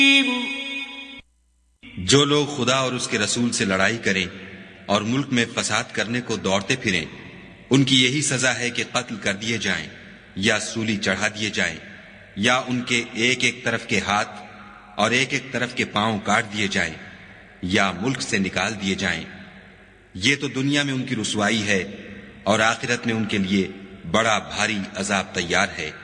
जो लोग खुदा और उसके रसूल से लड़ाई करें और मुल्क में फसाद करने को दौड़ते फिरें, उनकी यही सजा है कि कत्ल कर दिए जाएं या सूली चढ़ा दिए जाएं या उनके एक एक तरफ के हाथ और एक एक तरफ के पांव काट दिए जाएं या मुल्क से निकाल दिए जाएं। ये तो दुनिया में उनकी रुसवाई है और आखिरत में उनके लिए बड़ा भारी अजाब तैयार है।